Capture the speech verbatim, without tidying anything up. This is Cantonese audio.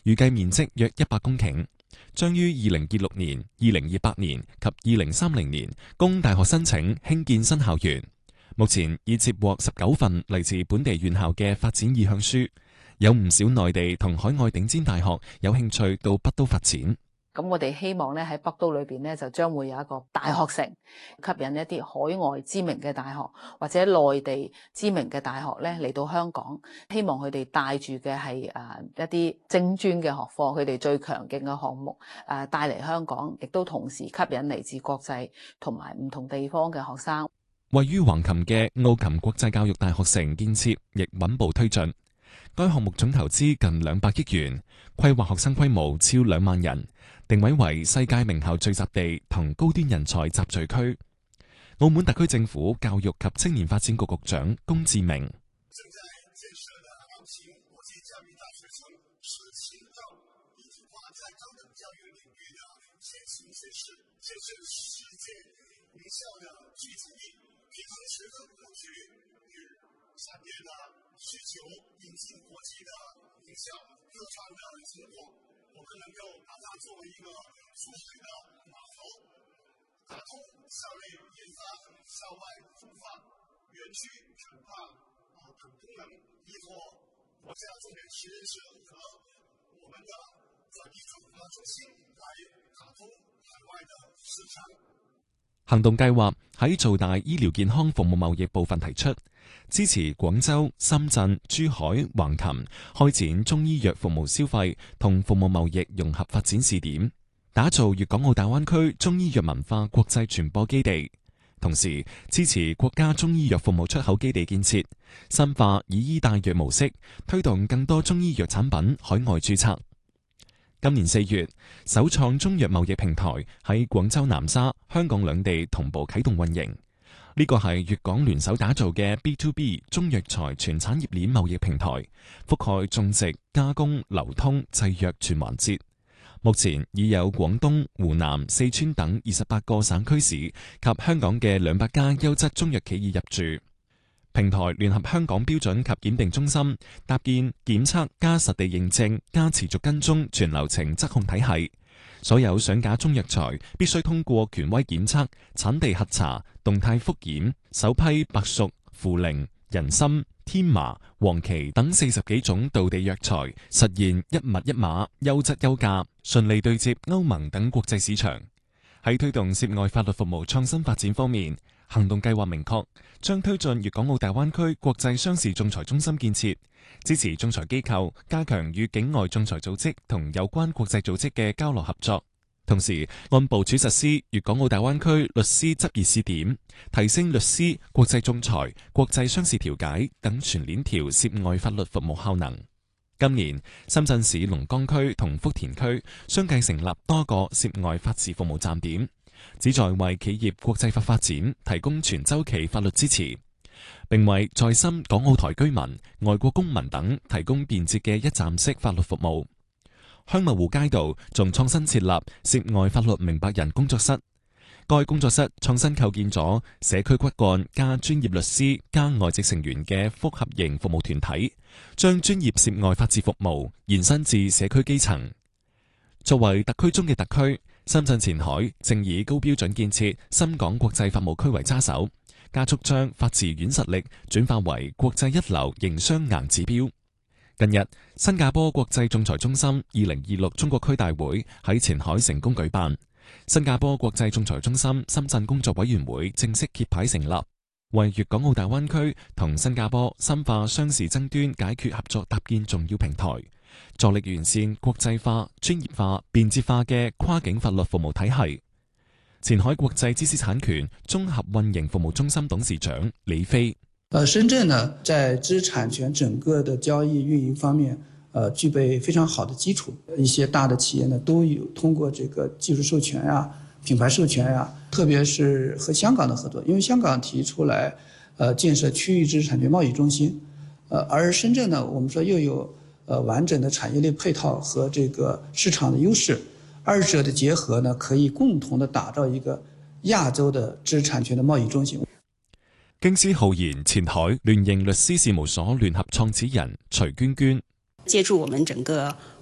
預計面積約一百公頃，將於二零二六年、二零二八年及二零三零年供大學申請興建新校園。目前已接獲十九份嚟自本地院校嘅發展意向書，有唔少內地同海外頂尖大學有興趣到北都發展。 咁我哋希望咧喺北都裏邊咧就將會有一個大學城，吸引一啲海外知名嘅大學或者內地知名嘅大學咧嚟到香港，希望佢哋帶住嘅係誒一啲精專嘅學科，佢哋最強勁嘅項目誒帶嚟香港，亦都同時吸引嚟自國際同埋唔同地方嘅學生。 位於橫琴嘅澳琴國際教育大學城建設亦穩步推進，該項目總投資近兩百億元，規劃學生規模超兩萬人，定位為世界名校聚集地同高端人才集聚區。澳門特區政府教育及青年發展局局長龔志明： 正在建設的澳琴國際教育大學城是青藏一體化在高等教育領域的先行趨勢，建設世界名校的聚集地，平衡學生過去與產業的需求，引進國際的名校各方的成果。我們能夠把它作為一個出海的碼頭，打通校內研發、校外孵化、園區開發啊等功能，依托國家重點實驗室和我們的轉移轉化中心來打通海外的市場。 行動計劃喺做大醫療健康服務貿易部分提出，支持廣州、深圳、珠海、橫琴開展中醫藥服務消費同服務貿易融合發展試點，打造粵港澳大灣區中醫藥文化國際傳播基地。同時支持國家中醫藥服務出口基地建設，深化以醫帶藥模式，推動更多中醫藥產品海外註冊。今年四月，首創中藥貿易平台喺廣州南沙、香港兩地同步啟動運營。呢個係粵港聯手打造嘅 B to B 中藥材全產業鏈貿易平台，覆蓋種植、加工、流通、製藥全環節。目前已有廣東、湖南、四川等二十八個省區市及香港嘅兩百家優質中藥企業入駐。平台聯合香港標準及檢定中心，搭建檢測加實地認證加持續跟蹤全流程質控體系。所有上架中藥材必須通過權威檢測、產地核查、動態復檢，首批白朮、茯苓、人參、天麻、黃芪等四十幾種道地藥材，實現一物一碼、優質優價，順利對接歐盟等國際市場。喺推動涉外法律服務創新發展方面，行動計劃明確將推進粵港澳大灣區國際商事仲裁中心建設，支持仲裁機構加強與境外仲裁組織同有關國際組織嘅交流合作，同時按部署實施粵港澳大灣區律師執業試點，提升律師、國際仲裁、國際商事調解等全鏈條涉外法律服務效能。今年，深圳市龍崗區同福田區相繼成立多個涉外法治服務站點，旨在為企業國際化發展提供全周期法律支持，並為在深港澳台居民、外國公民等提供便捷嘅一站式法律服務。香蜜湖街道仲創新設立涉外法律明白人工作室，該工作室創新構建咗社區骨幹加專業律師加外籍成員嘅複合型服務團體，將專業涉外法治服務延伸至社區基層。作為特區中嘅特區，深圳前海正以高標準建設深港國際法務區為揸手，加速將法治軟實力轉化為國際一流營商硬指標。近日，新加坡國際仲裁中心二零二六中國區大會喺前海成功舉辦。新加坡國際仲裁中心深圳工作委員會正式揭牌成立，為粵港澳大灣區同新加坡深化商事爭端解決合作搭建重要平台，助力完善國際化、專業化、便捷化嘅跨境法律服務體系。前海國際知識產權綜合運營服務中心董事長李飛： 呃，深圳呢，在知識產權整個的交易運營方面，呃，具備非常好的基礎。一些大的企業呢，都有通過這個技術授權呀、品牌授權呀，特別是和香港的合作，因為香港提出來，呃，建設區域知識產權貿易中心，呃，而深圳呢，我們說又有呃完整的產業鏈配套和這個市場的優勢，二者的結合呢，可以共同的打造一個亞洲的知識產權的貿易中心。 京師浩然前海聯營律師事務所聯合創始人徐娟娟： 借助我們整個